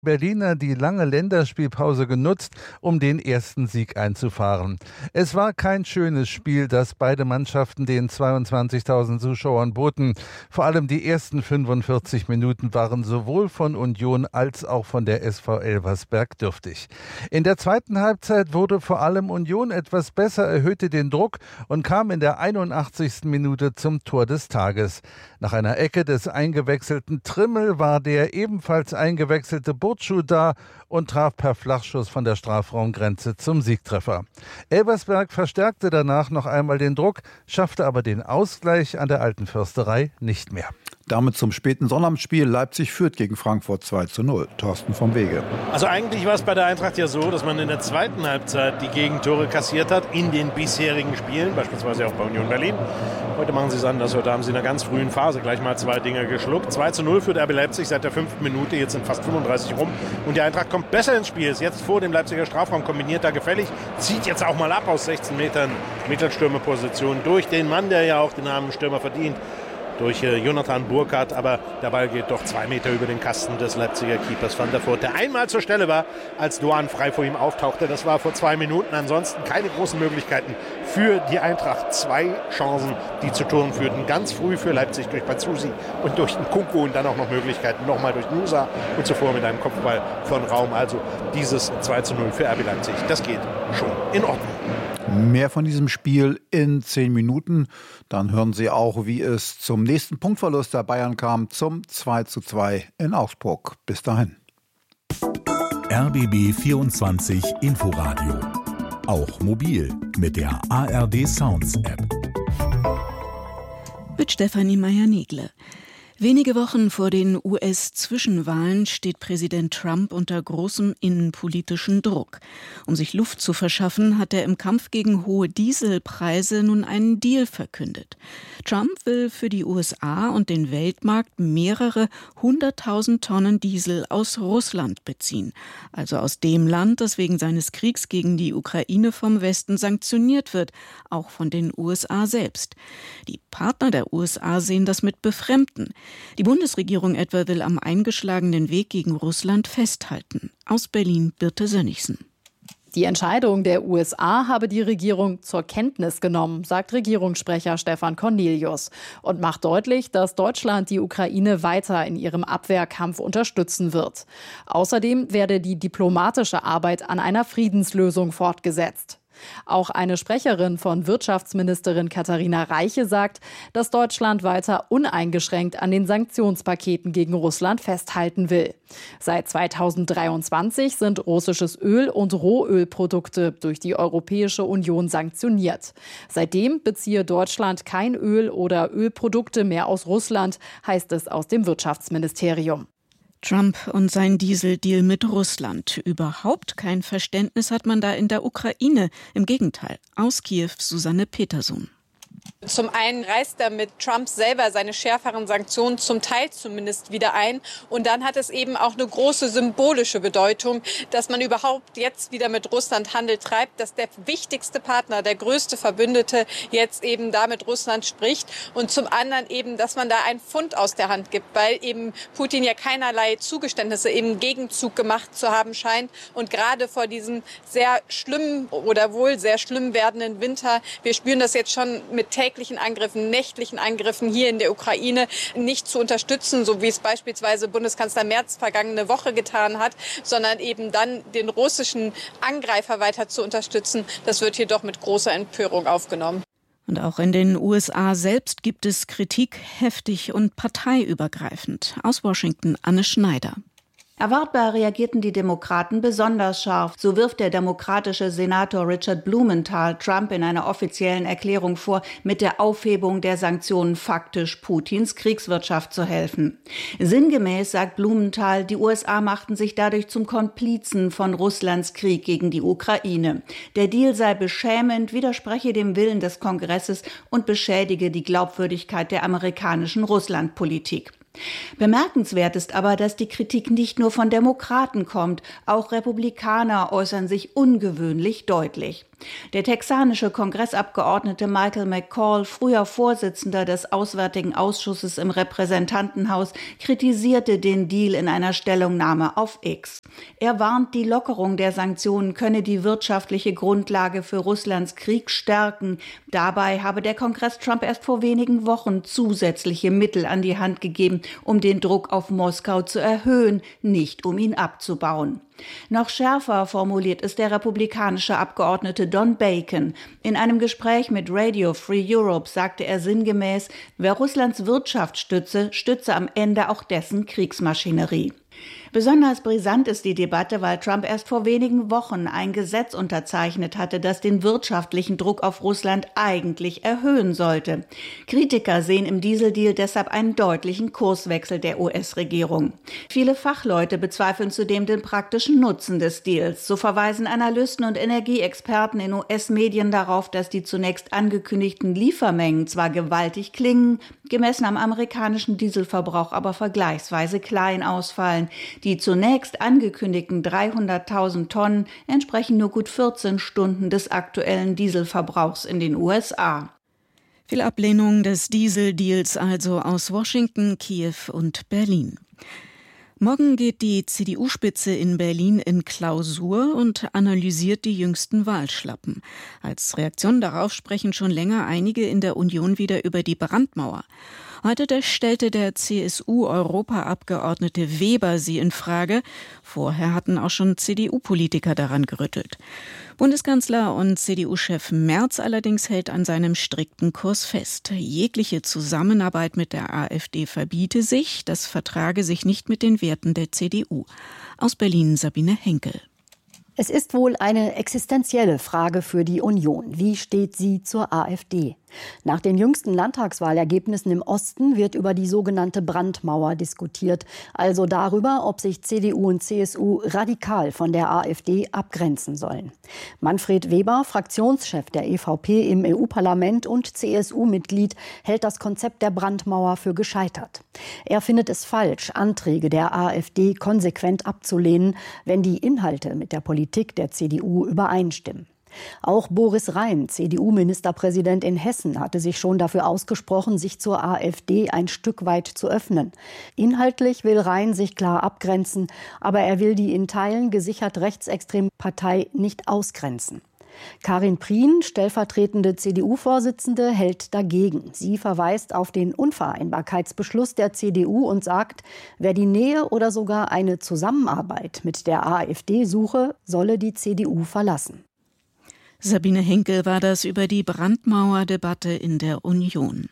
Berliner die lange Länderspielpause genutzt, um den ersten Sieg einzufahren. Es war kein schönes Spiel, das beide Mannschaften den 22.000 Zuschauern boten. Vor allem die ersten 45 Minuten waren sowohl von Union als auch von der SV Elversberg dürftig. In der zweiten Halbzeit wurde vor allem Union etwas besser, erhöhte den Druck und kam in der 81. Minute zum Tor des Tages. Nach einer Ecke des eingewechselten Trimmel war der ebenfalls eingewechselte Burtschuh da und traf per Flachschuss von der Strafraumgrenze zum Siegtreffer. Elversberg verstärkte danach noch einmal den Druck, schaffte aber den Ausgleich an der Alten Försterei nicht mehr. Damit zum späten Sonnabendspiel. Leipzig führt gegen Frankfurt 2:0. Thorsten vom Wege. Also eigentlich war es bei der Eintracht ja so, dass man in der zweiten Halbzeit die Gegentore kassiert hat in den bisherigen Spielen, beispielsweise auch bei Union Berlin. Heute machen sie es anders. Heute haben sie in einer ganz frühen Phase gleich mal 2 Dinger geschluckt. 2:0 führt RB Leipzig seit der 5. Minute. Jetzt sind fast 35 rum. Und die Eintracht kommt besser ins Spiel. Ist jetzt vor dem Leipziger Strafraum, kombiniert da gefällig. Zieht jetzt auch mal ab aus 16 Metern Mittelstürmerposition durch den Mann, der ja auch den Namen Stürmer verdient, durch Jonathan Burkhardt, aber der Ball geht doch 2 Meter über den Kasten des Leipziger Keepers Van der Voort, der einmal zur Stelle war, als Doan frei vor ihm auftauchte. Das war vor 2 Minuten. Ansonsten keine großen Möglichkeiten für die Eintracht. 2 Chancen, die zu Toren führten. Ganz früh für Leipzig durch Batshusi und durch den Kunku und dann auch noch Möglichkeiten nochmal durch Nusa und zuvor mit einem Kopfball von Raum. Also dieses 2:0 für RB Leipzig. Das geht schon in Ordnung. Mehr von diesem Spiel in 10 Minuten. Dann hören Sie auch, wie es zum nächsten Punktverlust der Bayern kam, zum 2:2 in Augsburg. Bis dahin. RBB 24 Inforadio. Auch mobil mit der ARD Sounds App. Mit Stefanie Meyer-Negle. Wenige Wochen vor den US-Zwischenwahlen steht Präsident Trump unter großem innenpolitischen Druck. Um sich Luft zu verschaffen, hat er im Kampf gegen hohe Dieselpreise nun einen Deal verkündet. Trump will für die USA und den Weltmarkt mehrere 100.000 Tonnen Diesel aus Russland beziehen. Also aus dem Land, das wegen seines Kriegs gegen die Ukraine vom Westen sanktioniert wird, auch von den USA selbst. Die Partner der USA sehen das mit Befremden. Die Bundesregierung etwa will am eingeschlagenen Weg gegen Russland festhalten. Aus Berlin Birte Sönnigsen. Die Entscheidung der USA habe die Regierung zur Kenntnis genommen, sagt Regierungssprecher Stefan Cornelius und macht deutlich, dass Deutschland die Ukraine weiter in ihrem Abwehrkampf unterstützen wird. Außerdem werde die diplomatische Arbeit an einer Friedenslösung fortgesetzt. Auch eine Sprecherin von Wirtschaftsministerin Katharina Reiche sagt, dass Deutschland weiter uneingeschränkt an den Sanktionspaketen gegen Russland festhalten will. Seit 2023 sind russisches Öl und Rohölprodukte durch die Europäische Union sanktioniert. Seitdem beziehe Deutschland kein Öl oder Ölprodukte mehr aus Russland, heißt es aus dem Wirtschaftsministerium. Trump und sein Dieseldeal mit Russland. Überhaupt kein Verständnis hat man da in der Ukraine. Im Gegenteil. Aus Kiew Susanne Petersohn. Zum einen reißt er mit Trump selber seine schärferen Sanktionen zum Teil zumindest wieder ein. Und dann hat es eben auch eine große symbolische Bedeutung, dass man überhaupt jetzt wieder mit Russland Handel treibt, dass der wichtigste Partner, der größte Verbündete jetzt eben da mit Russland spricht. Und zum anderen eben, dass man da ein Pfund aus der Hand gibt, weil eben Putin ja keinerlei Zugeständnisse im Gegenzug gemacht zu haben scheint. Und gerade vor diesem sehr schlimmen oder wohl sehr schlimm werdenden Winter, wir spüren das jetzt schon mit täglichen Angriffen, nächtlichen Angriffen hier in der Ukraine nicht zu unterstützen, so wie es beispielsweise Bundeskanzler Merz vergangene Woche getan hat, sondern eben dann den russischen Angreifer weiter zu unterstützen. Das wird hier doch mit großer Empörung aufgenommen. Und auch in den USA selbst gibt es Kritik, heftig und parteiübergreifend. Aus Washington Anne Schneider. Erwartbar reagierten die Demokraten besonders scharf. So wirft der demokratische Senator Richard Blumenthal Trump in einer offiziellen Erklärung vor, mit der Aufhebung der Sanktionen faktisch Putins Kriegswirtschaft zu helfen. Sinngemäß sagt Blumenthal, die USA machten sich dadurch zum Komplizen von Russlands Krieg gegen die Ukraine. Der Deal sei beschämend, widerspreche dem Willen des Kongresses und beschädige die Glaubwürdigkeit der amerikanischen Russlandpolitik. Bemerkenswert ist aber, dass die Kritik nicht nur von Demokraten kommt, auch Republikaner äußern sich ungewöhnlich deutlich. Der texanische Kongressabgeordnete Michael McCall, früher Vorsitzender des Auswärtigen Ausschusses im Repräsentantenhaus, kritisierte den Deal in einer Stellungnahme auf X. Er warnt, die Lockerung der Sanktionen könne die wirtschaftliche Grundlage für Russlands Krieg stärken. Dabei habe der Kongress Trump erst vor wenigen Wochen zusätzliche Mittel an die Hand gegeben, um den Druck auf Moskau zu erhöhen, nicht um ihn abzubauen. Noch schärfer formuliert ist der republikanische Abgeordnete Don Bacon. In einem Gespräch mit Radio Free Europe sagte er sinngemäß, wer Russlands Wirtschaft stütze am Ende auch dessen Kriegsmaschinerie. Besonders brisant ist die Debatte, weil Trump erst vor wenigen Wochen ein Gesetz unterzeichnet hatte, das den wirtschaftlichen Druck auf Russland eigentlich erhöhen sollte. Kritiker sehen im Dieseldeal deshalb einen deutlichen Kurswechsel der US-Regierung. Viele Fachleute bezweifeln zudem den praktischen Nutzen des Deals. So verweisen Analysten und Energieexperten in US-Medien darauf, dass die zunächst angekündigten Liefermengen zwar gewaltig klingen, gemessen am amerikanischen Dieselverbrauch aber vergleichsweise klein ausfallen. Die zunächst angekündigten 300.000 Tonnen entsprechen nur gut 14 Stunden des aktuellen Dieselverbrauchs in den USA. Viel Ablehnung des Dieseldeals also aus Washington, Kiew und Berlin. Morgen geht die CDU-Spitze in Berlin in Klausur und analysiert die jüngsten Wahlschlappen. Als Reaktion darauf sprechen schon länger einige in der Union wieder über die Brandmauer. Heute stellte der CSU-Europaabgeordnete Weber sie in Frage. Vorher hatten auch schon CDU-Politiker daran gerüttelt. Bundeskanzler und CDU-Chef Merz allerdings hält an seinem strikten Kurs fest. Jegliche Zusammenarbeit mit der AfD verbiete sich, das vertrage sich nicht mit den Werten der CDU. Aus Berlin Sabine Henkel. Es ist wohl eine existenzielle Frage für die Union. Wie steht sie zur AfD? Nach den jüngsten Landtagswahlergebnissen im Osten wird über die sogenannte Brandmauer diskutiert, also darüber, ob sich CDU und CSU radikal von der AfD abgrenzen sollen. Manfred Weber, Fraktionschef der EVP im EU-Parlament und CSU-Mitglied, hält das Konzept der Brandmauer für gescheitert. Er findet es falsch, Anträge der AfD konsequent abzulehnen, wenn die Inhalte mit der Politik der CDU übereinstimmen. Auch Boris Rhein, CDU-Ministerpräsident in Hessen, hatte sich schon dafür ausgesprochen, sich zur AfD ein Stück weit zu öffnen. Inhaltlich will Rhein sich klar abgrenzen, aber er will die in Teilen gesichert rechtsextreme Partei nicht ausgrenzen. Karin Prien, stellvertretende CDU-Vorsitzende, hält dagegen. Sie verweist auf den Unvereinbarkeitsbeschluss der CDU und sagt, wer die Nähe oder sogar eine Zusammenarbeit mit der AfD suche, solle die CDU verlassen. Sabine Henkel war das über die Brandmauerdebatte in der Union.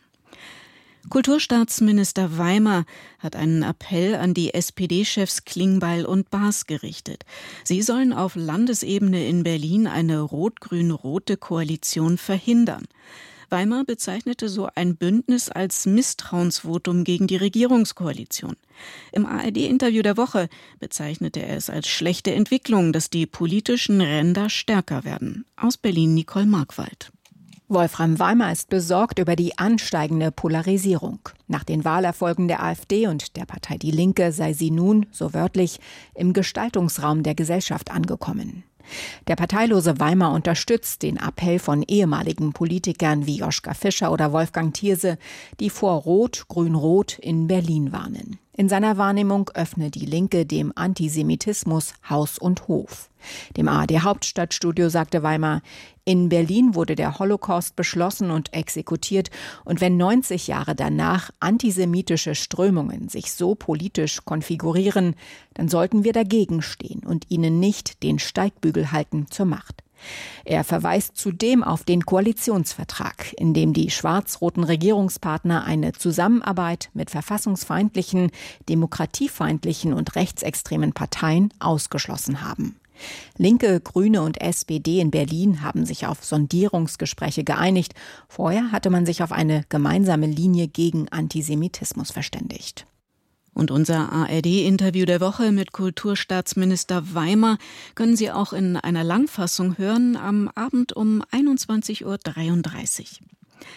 Kulturstaatsminister Weimer hat einen Appell an die SPD-Chefs Klingbeil und Baas gerichtet. Sie sollen auf Landesebene in Berlin eine rot-grün-rote Koalition verhindern. Weimer bezeichnete so ein Bündnis als Misstrauensvotum gegen die Regierungskoalition. Im ARD-Interview der Woche bezeichnete er es als schlechte Entwicklung, dass die politischen Ränder stärker werden. Aus Berlin Nicole Markwald. Wolfram Weimer ist besorgt über die ansteigende Polarisierung. Nach den Wahlerfolgen der AfD und der Partei Die Linke sei sie nun, so wörtlich, im Gestaltungsraum der Gesellschaft angekommen. Der parteilose Weimer unterstützt den Appell von ehemaligen Politikern wie Joschka Fischer oder Wolfgang Thierse, die vor Rot, Grün-Rot in Berlin warnen. In seiner Wahrnehmung öffne die Linke dem Antisemitismus Haus und Hof. Dem ARD-Hauptstadtstudio sagte Weimer, in Berlin wurde der Holocaust beschlossen und exekutiert. Und wenn 90 Jahre danach antisemitische Strömungen sich so politisch konfigurieren, dann sollten wir dagegen stehen und ihnen nicht den Steigbügel halten zur Macht. Er verweist zudem auf den Koalitionsvertrag, in dem die schwarz-roten Regierungspartner eine Zusammenarbeit mit verfassungsfeindlichen, demokratiefeindlichen und rechtsextremen Parteien ausgeschlossen haben. Linke, Grüne und SPD in Berlin haben sich auf Sondierungsgespräche geeinigt. Vorher hatte man sich auf eine gemeinsame Linie gegen Antisemitismus verständigt. Und unser ARD-Interview der Woche mit Kulturstaatsminister Weimer können Sie auch in einer Langfassung hören am Abend um 21:33 Uhr.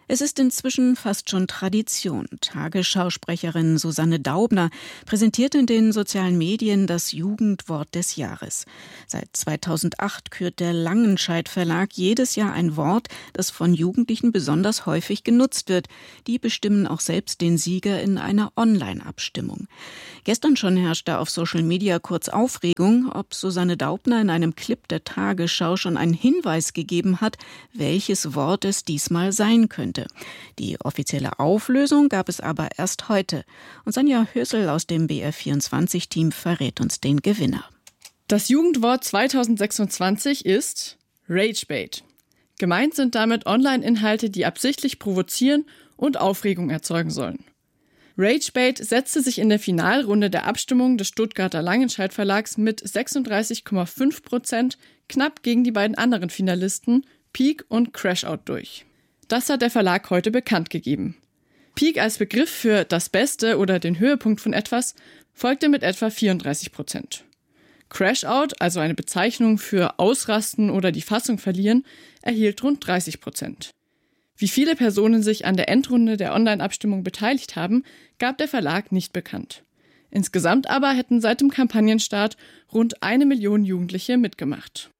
Es ist inzwischen fast schon Tradition. Tagesschausprecherin Susanne Daubner präsentiert in den sozialen Medien das Jugendwort des Jahres. Seit 2008 kürt der Langenscheidt Verlag jedes Jahr ein Wort, das von Jugendlichen besonders häufig genutzt wird. Die bestimmen auch selbst den Sieger in einer Online-Abstimmung. Gestern schon herrschte auf Social Media kurz Aufregung, ob Susanne Daubner in einem Clip der Tagesschau schon einen Hinweis gegeben hat, welches Wort es diesmal sein könnte. Die offizielle Auflösung gab es aber erst heute. Und Sonja Hösel aus dem BR24-Team verrät uns den Gewinner. Das Jugendwort 2026 ist Ragebait. Gemeint sind damit Online-Inhalte, die absichtlich provozieren und Aufregung erzeugen sollen. Ragebait setzte sich in der Finalrunde der Abstimmung des Stuttgarter Langenscheidt Verlags mit 36,5% knapp gegen die beiden anderen Finalisten Peak und Crashout durch. Das hat der Verlag heute bekannt gegeben. Peak als Begriff für das Beste oder den Höhepunkt von etwas folgte mit etwa 34%. Crashout, also eine Bezeichnung für Ausrasten oder die Fassung verlieren, erhielt rund 30%. Wie viele Personen sich an der Endrunde der Online-Abstimmung beteiligt haben, gab der Verlag nicht bekannt. Insgesamt aber hätten seit dem Kampagnenstart rund 1 Million Jugendliche mitgemacht.